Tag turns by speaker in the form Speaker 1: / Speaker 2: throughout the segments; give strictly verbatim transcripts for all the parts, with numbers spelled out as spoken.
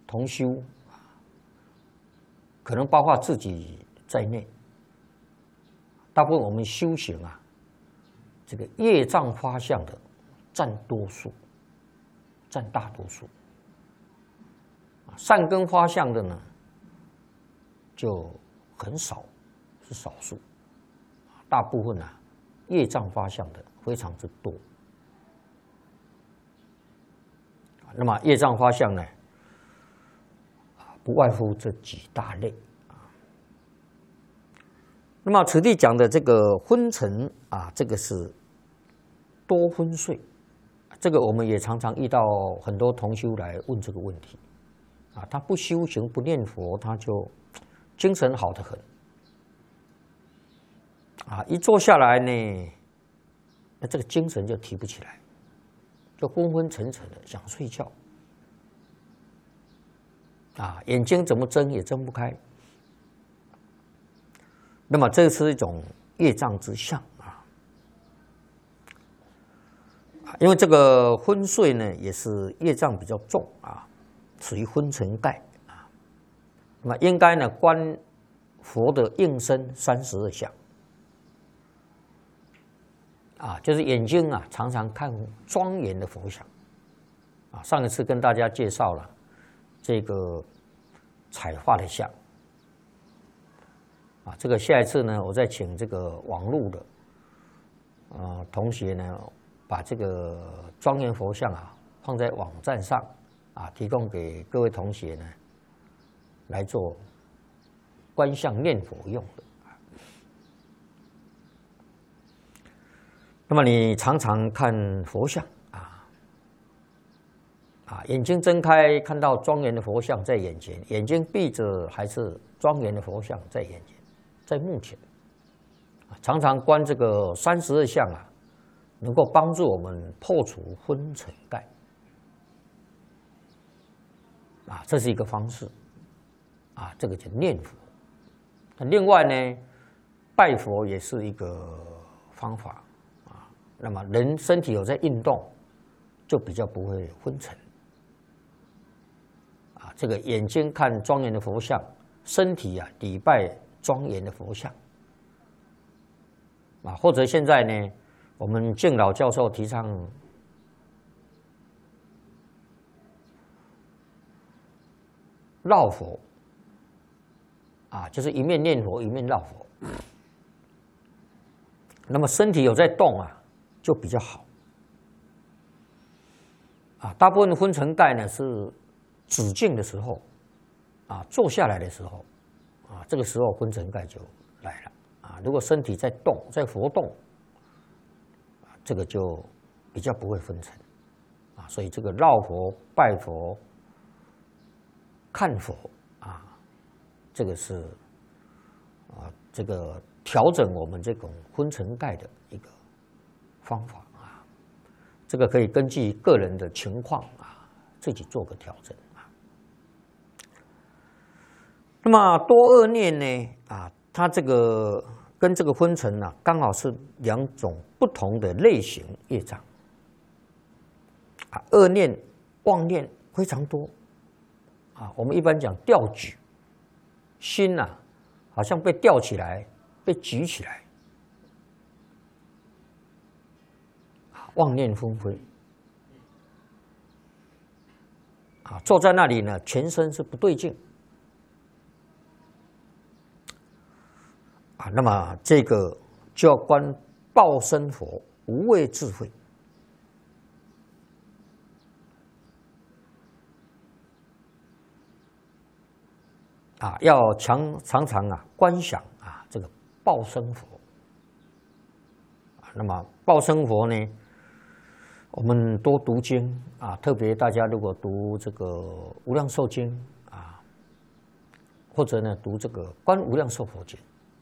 Speaker 1: 同修，可能包括自己在内，大部分我们修行啊，这个业障发相的占多数，占大多数。善根发相的呢，就很少，是少数。大部分啊，业障发相的非常之多。那么业障发相呢，不外乎这几大类啊。那么此地讲的这个昏沉啊，这个是多昏睡，这个我们也常常遇到很多同修来问这个问题啊，他不修行不念佛，他就精神好得很啊，一坐下来呢，那这个精神就提不起来。就昏昏沉沉的，想睡觉，啊，眼睛怎么睁也睁不开。那么这是一种业障之相啊，因为这个昏睡呢，也是业障比较重啊，属于昏沉盖啊。那么应该呢，观佛的应身三十二相。啊，就是眼睛啊，常常看庄严的佛像。啊，上一次跟大家介绍了这个彩画的像。啊，这个下一次呢，我再请这个网络的呃同学呢，把这个庄严佛像啊放在网站上啊，提供给各位同学呢来做观相念佛用的。那么你常常看佛像啊，啊，眼睛睁开看到庄严的佛像在眼前，眼睛闭着还是庄严的佛像在眼前，在目前，啊，常常观这个三十二相啊，能够帮助我们破除昏沉盖，啊，这是一个方式，啊，这个叫念佛。那另外呢，拜佛也是一个方法。那么人身体有在运动，就比较不会昏沉。啊，这个眼睛看庄严的佛像，身体啊礼拜庄严的佛像。啊，或者现在呢，我们敬老教授提倡绕佛，啊，就是一面念佛一面绕佛。那么身体有在动啊，就比较好。啊，大部分昏沉盖呢是止静的时候，啊，坐下来的时候，啊，这个时候昏沉盖就来了。啊，如果身体在动，在活动，啊，这个就比较不会昏沉。啊，所以这个绕佛、拜佛、看佛，啊，这个是啊，这个调整我们这种昏沉盖的一个方法啊，这个可以根据个人的情况啊，自己做个调整啊。那么多恶念呢啊，它这个跟这个昏沉呢、啊，刚好是两种不同的类型业障啊。恶念、妄念非常多啊。我们一般讲吊举，心呐、啊，好像被吊起来，被举起来。妄念纷飞，啊，坐在那里呢，全身是不对劲，啊，那么这个就要观报身佛无畏智慧，啊，要常常常啊观想啊这个报身佛，啊，那么报身佛呢？我们多读经啊，特别大家如果读这个《无量寿经》啊，或者呢读这个《观无量寿佛经》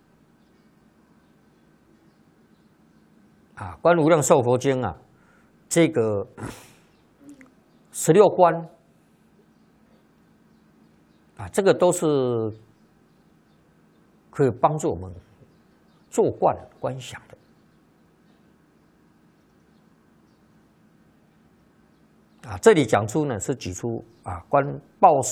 Speaker 1: 啊，《观无量寿佛经》啊，这个十六观啊，这个都是可以帮助我们做观观想的。啊，这里讲出呢是举出啊观报